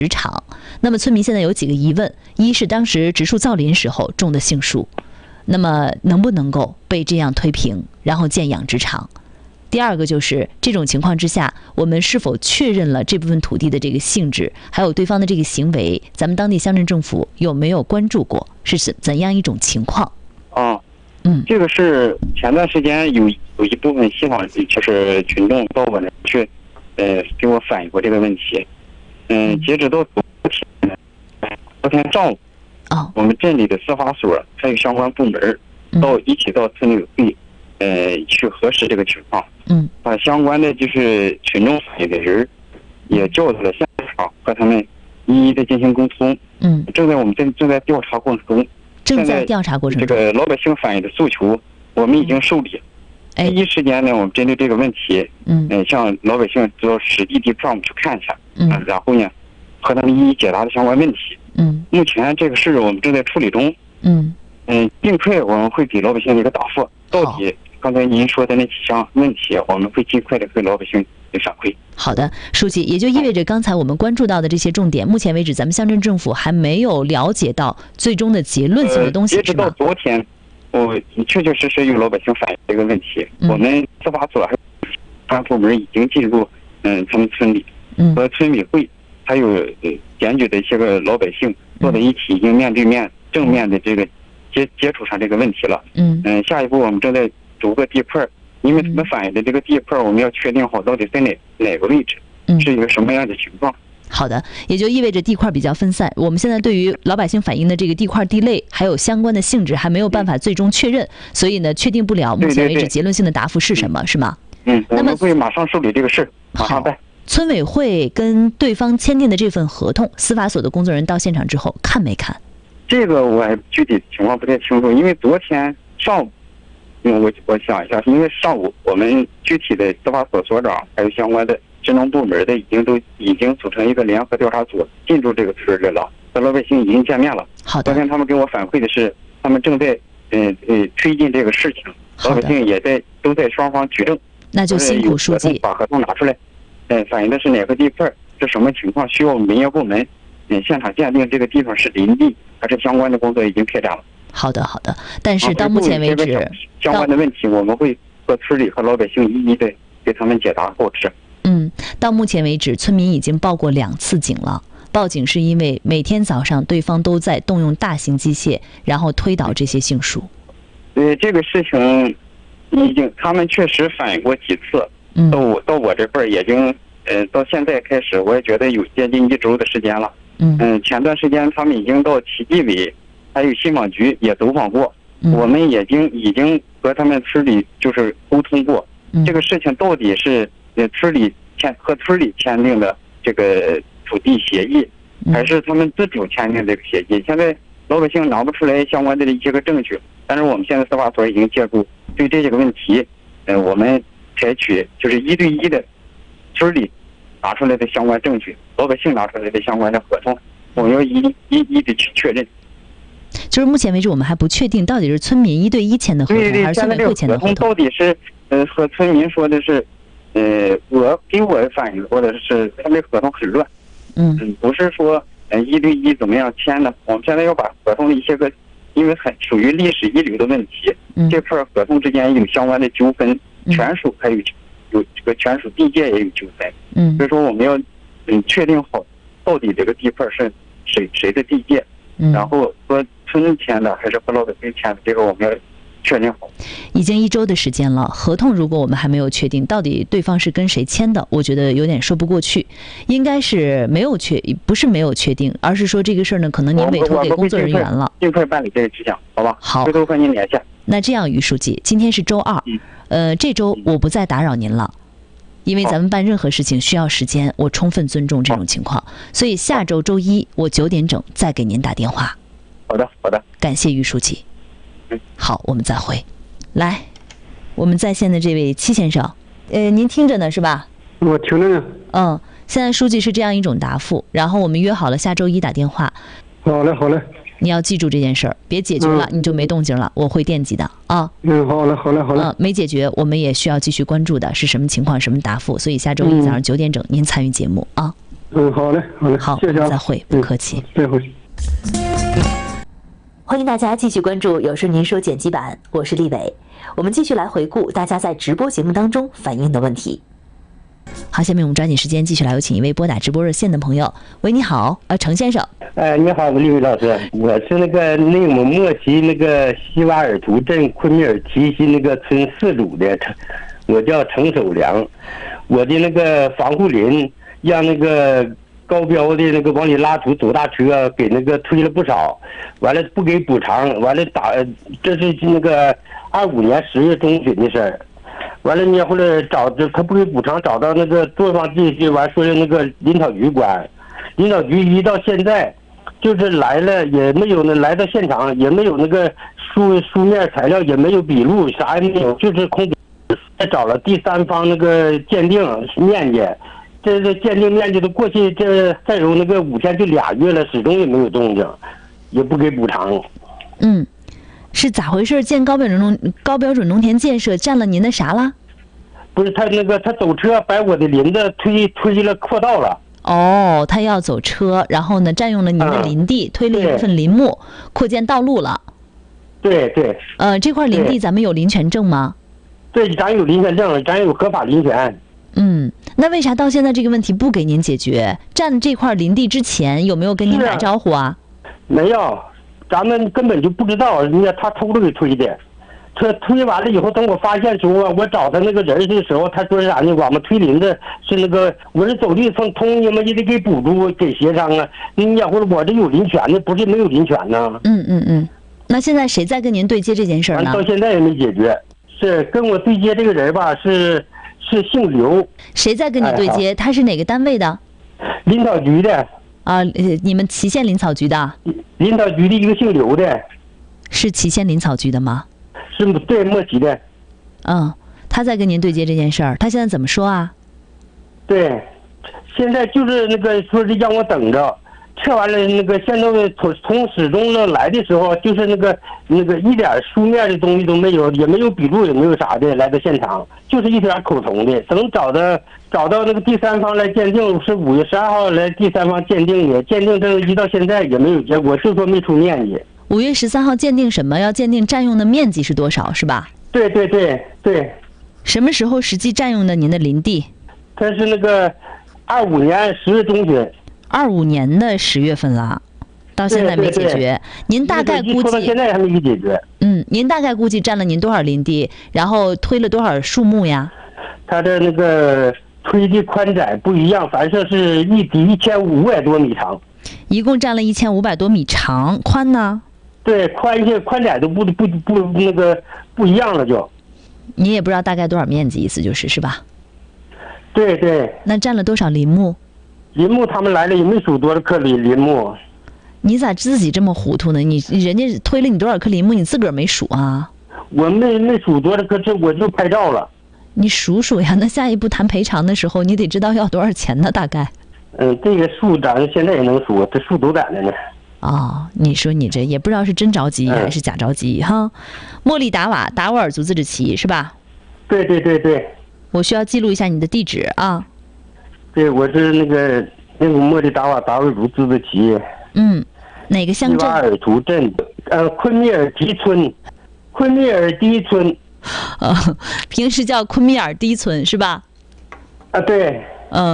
场。那么村民现在有几个疑问：一是当时植树造林时候种的杏树，那么能不能够被这样推平，然后建养殖场？第二个就是这种情况之下，我们是否确认了这部分土地的这个性质，还有对方的这个行为，咱们当地乡镇政府有没有关注过？是怎样一种情况？ 这个是前段时间有一部分西方就是群众到我那去，给我反映过这个问题。截止到昨天上午，我们镇里的司法所还有相关部门一起到村委会，去核实这个情况。把相关的就是群众反映的人也叫到了现场，和他们一一的进行沟通。我们正在调查过程中。 正在调查过程中， 这个老百姓反映的诉求，我们已经受理。第一时间呢，我们针对这个问题，向老百姓到实地地块去看一下，然后呢，和他们一一解答的相关问题。目前这个事我们正在处理中。尽快我们会给老百姓一个答复。到底刚才您说的那几项问题，我们会尽快的给老百姓反馈。 好的，书记，也就意味着刚才我们关注到的这些重点，目前为止咱们乡镇政府还没有了解到最终的结论性的东西， 截止到昨天，我确确实实有老百姓反映这个问题，我们司法所还有相关部门已经进入他们村里和村委会还有检举的一些个老百姓坐在一起，已经面对面正面的这个接触上这个问题了。下一步我们正在逐个地块，因为他们反映的这个地块，我们要确定好到底在哪个位置，是一个什么样的情况。 好的，也就意味着地块比较分散。我们现在对于老百姓反映的这个地块地类还有相关的性质还没有办法最终确认，所以呢，确定不了目前为止结论性的答复是什么，是吗？ 我们会马上受理这个事，马上办。 村委会跟对方签订的这份合同，司法所的工作人员到现场之后看没看？ 这个我还具体情况不太清楚，因为昨天上午，我想一下，因为上午我们具体的司法所所长还有相关的职能部门的已经组成一个联合调查组进入这个村里了，和老百姓已经见面了。 好的。 昨天他们给我反馈的是，他们正在推进这个事情，老百姓也都在双方举证。 那就辛苦书记把合同拿出来，反映的是哪个地块，是什么情况，需要民业部门现场鉴定这个地方是林地还是相关的工作已经开展了。 好的，但是到目前为止， 相关的问题我们会和村里和老百姓一一的给他们解答告知。 到目前为止，村民已经报过2次警了。报警是因为每天早上对方都在动用大型机械，然后推倒这些杏树。 这个事情他们确实反映过几次，到我这份也经到现在开始，我也觉得有接近1周的时间了。前段时间他们已经到旗纪委还有信访局也走访过，我们已经和他们村里就是沟通过，这个事情到底是村里签订的这个土地协议，还是他们自主签订这个协议？现在老百姓拿不出来相关的一些个证据，但是我们现在司法所已经介入，对这些个问题，我们采取就是1对1的村里拿出来的相关证据，老百姓拿出来的相关的合同，我们要一的去确认。 就是目前为止，我们还不确定到底是村民1对1签的合同，还是村委会签的合同。 到底是和村民说的是，给我反映过的是他们合同很乱，不是说1对1怎么样签的。我们现在要把合同的一些个，因为很属于历史遗留的问题，这块合同之间有相关的纠纷，权属还有这个权属地界也有纠纷，所以说我们要确定好到底这个地块是谁的地界，然后和村签的还是和老百姓签的，这个我们要确定好。 已经1周的时间了，合同如果我们还没有确定到底对方是跟谁签的，我觉得有点说不过去。应该是不是没有确定，而是说这个事儿呢，可能您委托给工作人员了。 尽快办理这个事项，好吧？ 好， 回头和您联系。 那这样，于书记，今天是周2，这周我不再打扰您了，因为咱们办任何事情需要时间，我充分尊重这种情况，所以下周周1我9点整再给您打电话。 好的，感谢于书记。好，我们再会。来，我们在线的这位戚先生，您听着呢是吧？ 我听着呢。 现在书记是这样一种答复，然后我们约好了下周1打电话。 好嘞。 你要记住这件事儿，别解决了你就没动静了，我会惦记的啊。 好嘞。 没解决，我们也需要继续关注的是什么情况，什么答复。所以下周1早上9点整，您参与节目啊。 好嘞，好嘞， 好， 谢谢啊， 再会，不客气。 再会。 欢迎大家继续关注有事您说剪辑版，我是立伟。我们继续来回顾大家在直播节目当中反映的问题。好，下面我们抓紧时间继续来有请一位拨打直播热线的朋友。喂，你好，程先生。 你好，立伟老师，我是那个内蒙莫旗那个西瓦尔图镇昆米尔提西那个村4组的，我叫程守良。我的那个防护林让那个高标的那个往里拉土走大车给那个推了不少，完了不给补偿，完了这是那个25年10月中旬的事儿。完了呢，后来他不给补偿，找到那个作坊地去，完说是那个林草局管，林草局一到现在就是来了也没有来到现场也没有那个书面材料，也没有笔录，啥也没有，就是空。再找了第三方那个鉴定面积，这鉴定面积都过去再有那个5天就2月了，始终也没有动静，也不给补偿。 是咋回事？建高标准农田建设占了您的啥了？ 不是他走车把我的林子推了扩道了。 哦，他要走车，然后呢占用了您的林地，推了一部分林木，扩建道路了。 对。 这块林地咱们有林权证吗？ 对，咱有林权证，咱有合法林权。 那为啥到现在这个问题不给您解决？占这块林地之前有没有跟您打招呼啊？ 没有，咱们根本就不知道，人家他偷着给推的。推完了以后，等我发现时候我找他那个人的时候，他说是啥呢？我们推林子是那个，我是走地通，你们也得给补助，给协商啊。你要或者我这有林权的，不是没有林权呢。 那现在谁在跟您对接这件事呢？ 到现在也没解决。是跟我对接这个人吧，是姓刘。 谁在跟你对接？他是哪个单位的？ 林草局的。 你们祁县林草局的？ 林草局的一个姓刘的。 是祁县林草局的吗？ 是，对，莫旗的。 他在跟您对接这件事儿，他现在怎么说啊？ 对，现在就是那个说是让我等着。测完了那个，现在从始终来的时候，就是那个一点书面的东西都没有，也没有笔录，也没有啥的，来到现场就是一点口头的。等找到那个第三方来鉴定，是5月12号来第三方鉴定的，鉴定这一到现在也没有结果，就说没出面积。 5月13号鉴定什么？要鉴定占用的面积是多少，是吧？ 对。 什么时候实际占用的您的林地？ 他是那个25年10月中旬。 25年的10月份了，到现在没解决。您大概估计现在还没解决。 您大概估计占了您多少林地，然后推了多少树木呀？ 它的那个推的宽窄不一样，反正是一底1500多米长。 一共占了1500多米长，宽呢？ 对，宽窄都不一样了就。 你也不知道大概多少面积，意思就是吧？ 对。 那占了多少林木？ 林木他们来了也没数多少棵林木。 你咋自己这么糊涂呢？人家推了你多少棵林木，你自个儿没数啊？ 我没数多少棵，这我就拍照了。 你数数呀，那下一步谈赔偿的时候，你得知道要多少钱呢？大概。 这个数咱现在也能数，这数都在那呢。 你说你这也不知道是真着急还是假着急哈？莫利达瓦尔族自治旗是吧？ 对。 我需要记录一下你的地址啊。 对，我是那个莫利达瓦族自治旗。 哪个乡镇？ 西瓦尔图镇，昆米尔迪村。 平时叫昆米尔低村是吧？ 对。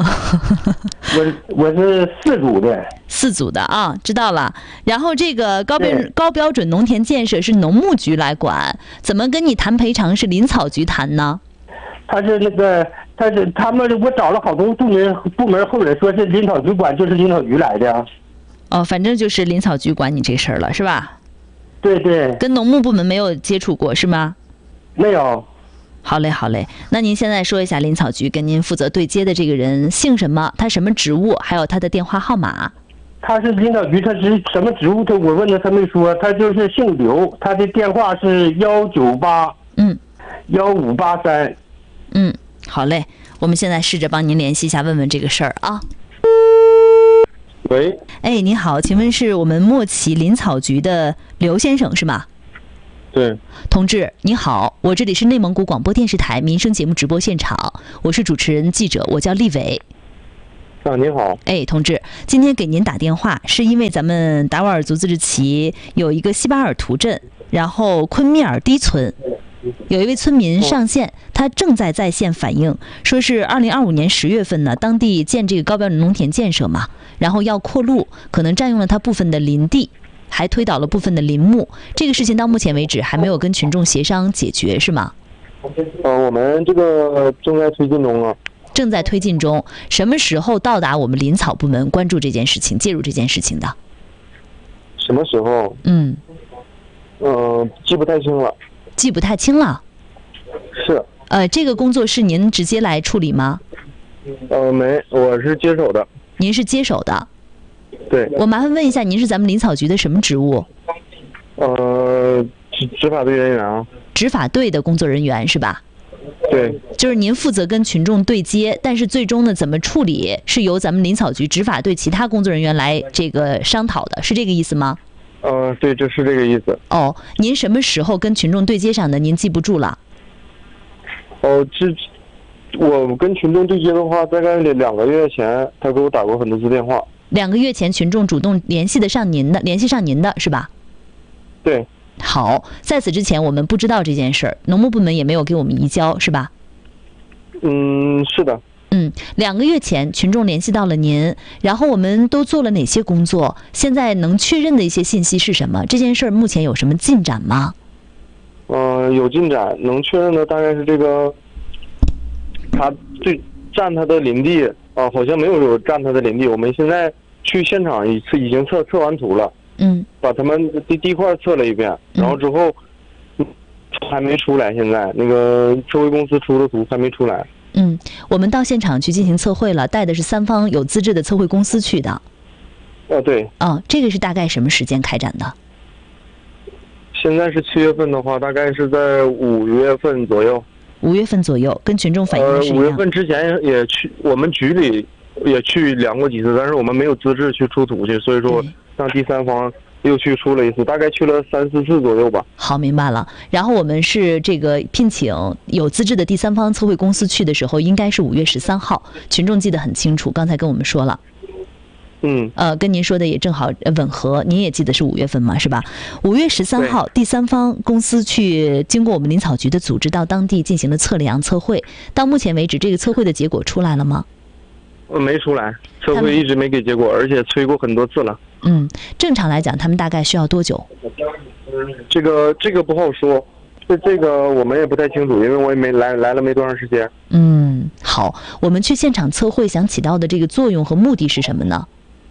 我是4组的。 4组的啊，知道了。然后这个高标准农田建设是农牧局来管，怎么跟你谈赔偿是林草局谈呢？ 他们，我找了好多部门，后来说是林草局管，就是林草局来的。 反正就是林草局管你这事儿了，是吧？ 对。跟农牧部门没有接触过是吗？ 没有。 好嘞，那您现在说一下林草局跟您负责对接的这个人姓什么，他什么职务，还有他的电话号码。 他是林草局，他是什么职务？我问他没说，他就是姓刘，他的电话是198。1583。 好嘞，我们现在试着帮您联系一下，问问这个事儿啊。 喂。 你好，请问是我们莫旗林草局的刘先生是吗？ 对。 同志你好，我这里是内蒙古广播电视台民生节目直播现场，我是主持人记者，我叫立伟。 您好。 哎，同志，今天给您打电话是因为咱们达斡尔族自治旗有一个西巴尔图镇，然后昆密尔低村有一位村民上线，他正在线反映，说是2025年10月份呢，当地建这个高标准农田建设嘛，然后要扩路，可能占用了他部分的林地，还推倒了部分的林木。这个事情到目前为止还没有跟群众协商解决，是吗？ 我们这个正在推进中啊。 正在推进中，什么时候到达我们林草部门关注这件事情、介入这件事情的？ 什么时候？记不太清了。 记不太清了。 是。 这个工作是您直接来处理吗？ 没，我是接手的。 您是接手的。 对。 我麻烦问一下，您是咱们林草局的什么职务？ 执法队人员啊。 执法队的工作人员是吧？ 对， 就是您负责跟群众对接，但是最终呢，怎么处理是由咱们林草局执法队其他工作人员来这个商讨的，是这个意思吗？ 对，就是这个意思。 哦，您什么时候跟群众对接上的？您记不住了？ 我跟群众对接的话，大概2个月前，他给我打过很多次电话。 2个月前，群众主动联系上您的是吧？ 对。 好，在此之前我们不知道这件事儿，农牧部门也没有给我们移交，是吧？ 是的。 2个月前群众联系到了您，然后我们都做了哪些工作？现在能确认的一些信息是什么？这件事儿目前有什么进展吗？ 有进展，能确认的大概是这个，他占他的林地好像没有占他的林地。我们现在去现场已经测完图了。把他们地块测了一遍，然后之后还没出来。现在那个测绘公司出的图还没出来。 我们到现场去进行测绘了，带的是3方有资质的测绘公司去的。 对。 这个是大概什么时间开展的？ 现在是7月份的话，大概是在5月份左右。 5月份左右，跟群众反映的是一样。 5月份之前也去，我们局里也去量过几次，但是我们没有资质去出图去，所以说让第三方又去出了一次，大概去了3、4次左右吧。 好，明白了。然后我们是这个聘请有资质的第三方测绘公司去的时候，应该是5月13号，群众记得很清楚，刚才跟我们说了。跟您说的也正好吻合，您也记得是5月份嘛，是吧？5月13号，第三方公司去经过我们林草局的组织到当地进行了测量测绘。到目前为止，这个测绘的结果出来了吗？ 没出来，测绘一直没给结果，而且催过很多次了。 正常来讲，他们大概需要多久？ 这个不好说，这个我们也不太清楚，因为我也没来了没多长时间。 好，我们去现场测绘想起到的这个作用和目的是什么呢？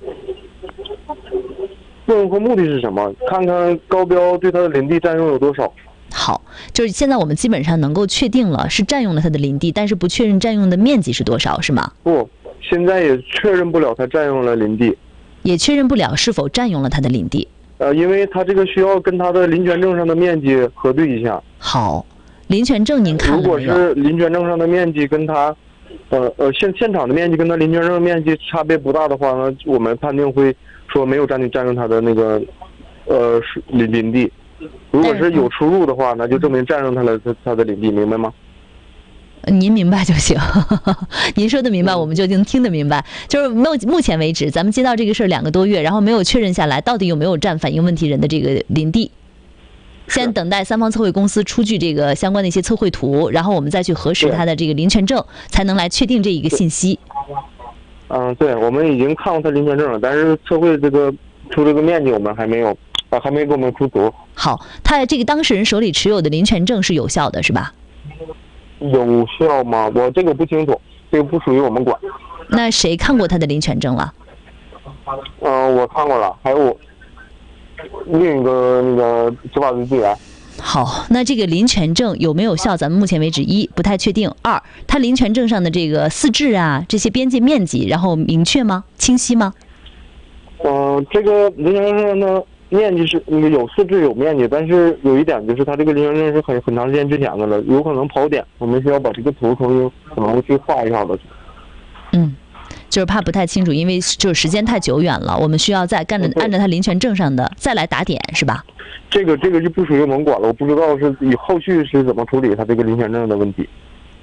作用和目的是什么？看看高标对他的林地占用有多少。 好，就是现在我们基本上能够确定了是占用了他的林地，但是不确认占用的面积是多少，是吗？ 不，现在也确认不了他占用了林地， 也确认不了是否占用了他的林地。 因为他这个需要跟他的林权证上的面积核对一下。 好，林权证您看了没有？ 如果是林权证上的面积跟他，现场的面积跟他林权证面积差别不大的话呢，我们判定会说没有占用他的那个林地。如果是有出入的话，那就证明占用他的林地，明白吗？ 您明白就行，您说的明白，我们就能听得明白。就是目前为止，咱们接到这个事儿2个多月，然后没有确认下来到底有没有占反映问题人的这个林地。先等待三方测绘公司出具这个相关的一些测绘图，然后我们再去核实他的这个林权证，才能来确定这一个信息。 对，我们已经看过他林权证了，但是测绘这个出这个面积我们还没有，还没给我们出图。 好，他这个当事人手里持有的林权证是有效的，是吧？ 有效吗？我这个不清楚，这个不属于我们管。 那谁看过他的林权证了？ 我看过了，还有另一个那个执法队队员。 好，那这个林权证有没有效？咱们目前为止1不太确定，2他林权证上的这个4至啊这些边界面积，然后明确吗？清晰吗？ 这个林权证上的面积是那个有4至有面积，但是有一点就是它这个林权证是很长时间之前的了，有可能跑点，我们需要把这个图重新可能去画一下的。 就是怕不太清楚，因为就是时间太久远了，我们需要再按照他林权证上的再来打点，是吧？ 这个就不属于我们管了，我不知道是以后续是怎么处理他这个林权证的问题。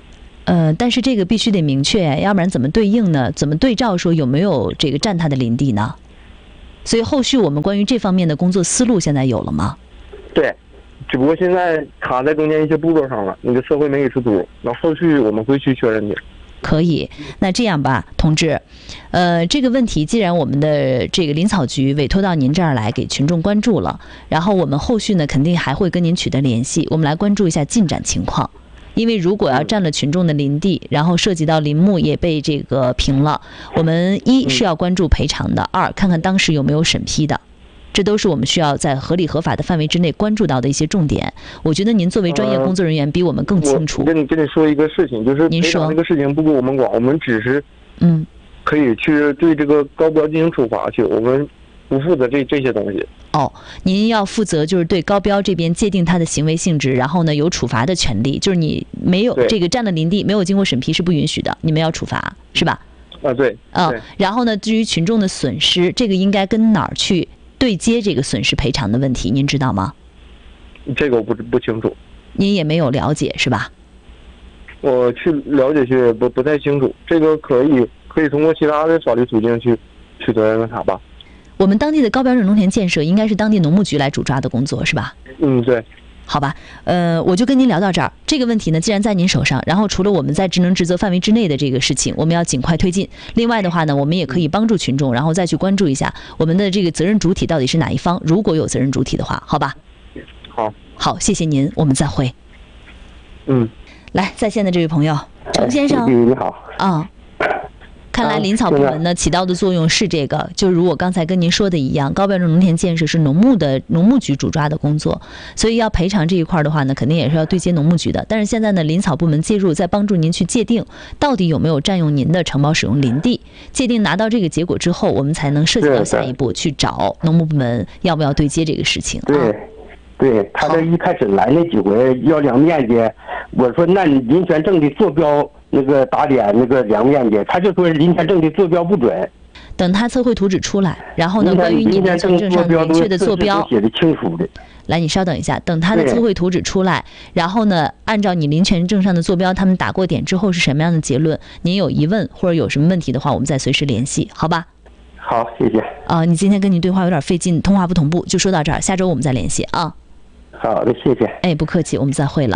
但是这个必须得明确，要不然怎么对应呢？怎么对照说有没有这个占他的林地呢？所以后续我们关于这方面的工作思路现在有了吗？ 对，只不过现在卡在中间一些步骤上了，那个测绘没给出租，那后续我们会去确认的。 可以，那这样吧，同志，这个问题既然我们的这个林草局委托到您这儿来给群众关注了，然后我们后续呢肯定还会跟您取得联系，我们来关注一下进展情况。因为如果要占了群众的林地，然后涉及到林木也被这个平了，我们一是要关注赔偿的，二看看当时有没有审批的。这都是我们需要在合理合法的范围之内关注到的一些重点。我觉得您作为专业工作人员比我们更清楚。 我跟你说一个事情，就是赔偿这个事情不归我们管，我们只是可以去对这个高标进行处罚去，我们不负责这些东西。 您要负责就是对高标这边界定他的行为性质，然后呢有处罚的权利，就是你没有这个占了林地没有经过审批是不允许的，你们要处罚是吧？ 对。 然后呢至于群众的损失，这个应该跟哪儿去对接这个损失赔偿的问题，您知道吗？ 这个我不清楚。 您也没有了解是吧？ 我去了解去不太清楚，这个可以通过其他的法律途径去取得那啥吧。 我们当地的高标准农田建设应该是当地农牧局来主抓的工作是吧？ 对。 好吧，我就跟您聊到这儿。这个问题呢，既然在您手上，然后除了我们在职能职责范围之内的这个事情，我们要尽快推进。另外的话呢，我们也可以帮助群众，然后再去关注一下我们的这个责任主体到底是哪一方，如果有责任主体的话，好吧？好，谢谢您，我们再会。来，在线的这位朋友，程先生。 你好。 看来林草部门呢起到的作用是这个，就如我刚才跟您说的一样，高标准农田建设是农牧局主抓的工作，所以要赔偿这一块的话呢，肯定也是要对接农牧局的。但是现在呢，林草部门介入，在帮助您去界定到底有没有占用您的承包使用林地，界定拿到这个结果之后，我们才能涉及到下一步去找农牧部门要不要对接这个事情。 对，他这一开始来那几回要量面积，我说那你林权证的坐标那个打点那个量面积，他就说林权证的坐标不准。 等他测绘图纸出来，然后呢，关于你林权证上明确的坐标写的清楚的。 来，你稍等一下，等他的测绘图纸出来，然后呢，按照你林权证上的坐标，他们打过点之后是什么样的结论？您有疑问或者有什么问题的话，我们再随时联系，好吧？ 好，谢谢。 你今天跟你对话有点费劲，通话不同步，就说到这儿，下周我们再联系啊。 好的，谢谢。 不客气，我们再会了。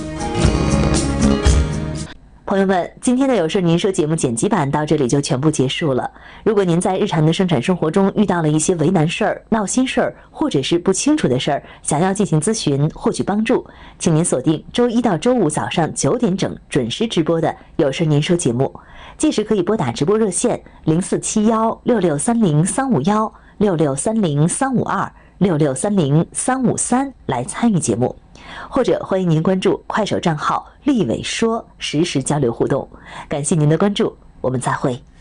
朋友们，今天的有事您说节目剪辑版到这里就全部结束了。如果您在日常的生产生活中遇到了一些为难事儿、闹心事儿，或者是不清楚的事儿，想要进行咨询获取帮助，请您锁定周一到周五早上9点整准时直播的有事您说节目，届时可以拨打直播热线04716630-351、6630-352、6630-353来参与节目，或者欢迎您关注快手账号立伟说，实时交流互动。感谢您的关注，我们再会。